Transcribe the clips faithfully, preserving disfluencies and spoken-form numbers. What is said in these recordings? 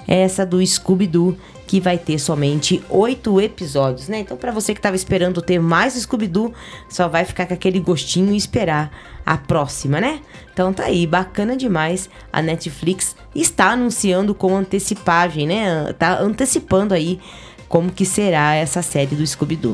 é essa do Scooby-Doo, que vai ter somente oito episódios, né? Então, para você que estava esperando ter mais Scooby-Doo, só vai ficar com aquele gostinho e esperar a próxima, né? Então tá aí, bacana demais. A Netflix está anunciando com antecipagem, né? Tá antecipando aí como que será essa série do Scooby-Doo.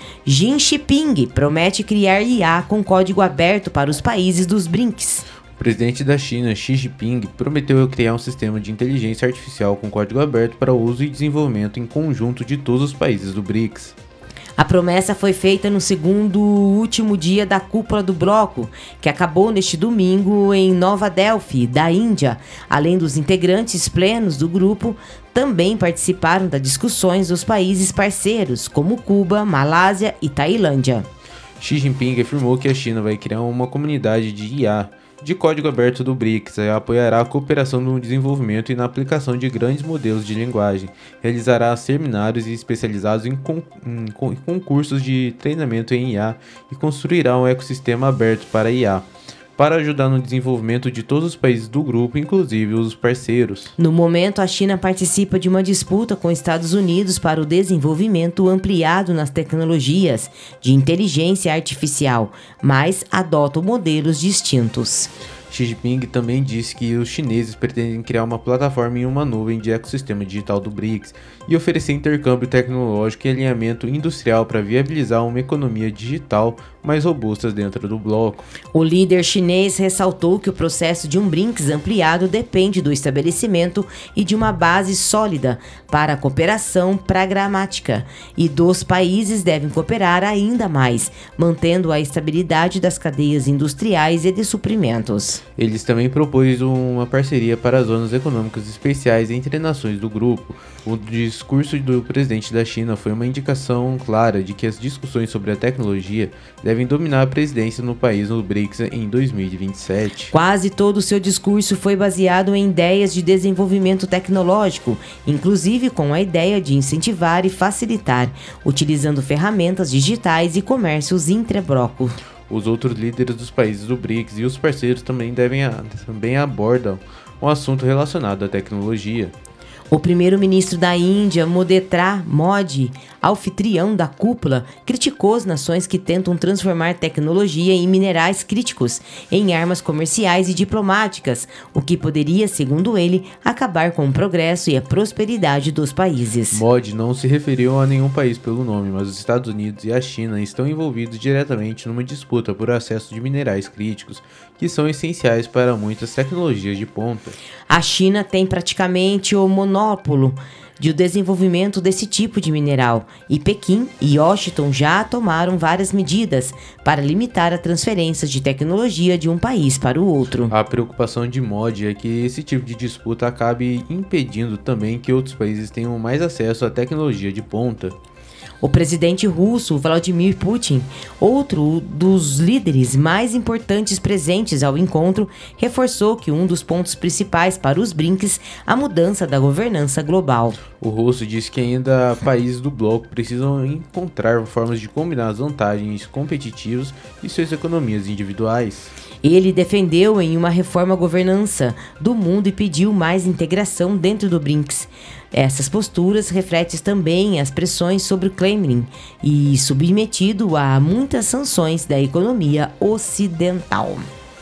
Xi Jinping promete criar I A com código aberto para os países dos brinks. O presidente da China, Xi Jinping, prometeu criar um sistema de inteligência artificial com código aberto para uso e desenvolvimento em conjunto de todos os países do BRICS. A promessa foi feita no segundo último dia da cúpula do bloco, que acabou neste domingo em Nova Delhi, da Índia. Além dos integrantes plenos do grupo, também participaram das discussões dos países parceiros, como Cuba, Malásia e Tailândia. Xi Jinping afirmou que a China vai criar uma comunidade de I A de código aberto do BRICS e apoiará a cooperação no desenvolvimento e na aplicação de grandes modelos de linguagem, realizará seminários especializados em, con- em con- concursos de treinamento em I A e construirá um ecossistema aberto para I A, para ajudar no desenvolvimento de todos os países do grupo, inclusive os parceiros. No momento, a China participa de uma disputa com os Estados Unidos para o desenvolvimento ampliado nas tecnologias de inteligência artificial, mas adota modelos distintos. Xi Jinping também disse que os chineses pretendem criar uma plataforma em uma nuvem de ecossistema digital do BRICS e oferecer intercâmbio tecnológico e alinhamento industrial para viabilizar uma economia digital mais robusta dentro do bloco. O líder chinês ressaltou que o processo de um BRICS ampliado depende do estabelecimento e de uma base sólida para a cooperação pragmática, e dos países devem cooperar ainda mais, mantendo a estabilidade das cadeias industriais e de suprimentos. Eles também propôs uma parceria para as zonas econômicas especiais entre nações do grupo. O discurso do presidente da China foi uma indicação clara de que as discussões sobre a tecnologia devem dominar a presidência no país no BRICS em dois mil e vinte e sete. Quase todo o seu discurso foi baseado em ideias de desenvolvimento tecnológico, inclusive com a ideia de incentivar e facilitar, utilizando ferramentas digitais e comércios intra-bloco. Os outros líderes dos países do BRICS e os parceiros também, devem, também abordam um assunto relacionado à tecnologia. O primeiro-ministro da Índia, Modi, Modi, anfitrião da cúpula, criticou as nações que tentam transformar tecnologia e minerais críticos em armas comerciais e diplomáticas, o que poderia, segundo ele, acabar com o progresso e a prosperidade dos países. Modi não se referiu a nenhum país pelo nome, mas os Estados Unidos e a China estão envolvidos diretamente numa disputa por acesso de minerais críticos, que são essenciais para muitas tecnologias de ponta. A China tem praticamente o monopólio de desenvolvimento desse tipo de mineral, e Pequim e Washington já tomaram várias medidas para limitar a transferência de tecnologia de um país para o outro. A preocupação de Modi é que esse tipo de disputa acabe impedindo também que outros países tenham mais acesso à tecnologia de ponta. O presidente russo, Vladimir Putin, outro dos líderes mais importantes presentes ao encontro, reforçou que um dos pontos principais para os BRICS é a mudança da governança global. O russo disse que ainda países do bloco precisam encontrar formas de combinar as vantagens competitivas e suas economias individuais. Ele defendeu em uma reforma governança do mundo e pediu mais integração dentro do BRICS. Essas posturas refletem também as pressões sobre o Kremlin e submetido a muitas sanções da economia ocidental.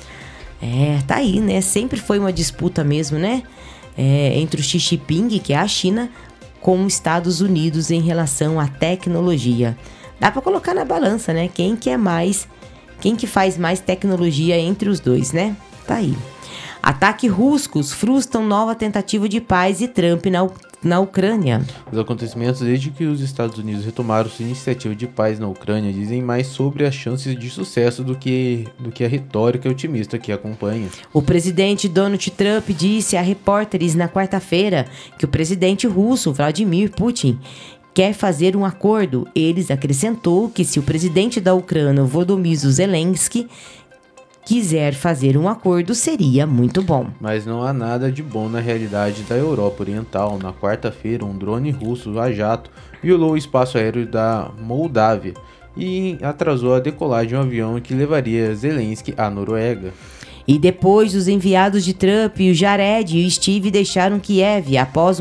É, tá aí, né? Sempre foi uma disputa mesmo, né? É, entre o Xi Jinping, que é a China, com os Estados Unidos em relação à tecnologia. Dá para colocar na balança, né? Quem que é mais, quem que faz mais tecnologia entre os dois, né? Tá aí. Ataques russos frustram nova tentativa de paz de Trump na, na Ucrânia. Os acontecimentos desde que os Estados Unidos retomaram sua iniciativa de paz na Ucrânia dizem mais sobre as chances de sucesso do que, do que a retórica otimista que acompanha. O presidente Donald Trump disse a repórteres na quarta-feira que o presidente russo Vladimir Putin quer fazer um acordo. Ele acrescentou que se o presidente da Ucrânia, Volodymyr Zelensky, quiser fazer um acordo, seria muito bom. Mas não há nada de bom na realidade da Europa Oriental. Na quarta-feira, um drone russo a jato violou o espaço aéreo da Moldávia e atrasou a decolagem de um avião que levaria Zelensky à Noruega. E depois, os enviados de Trump, o Jared e o Steve deixaram Kiev após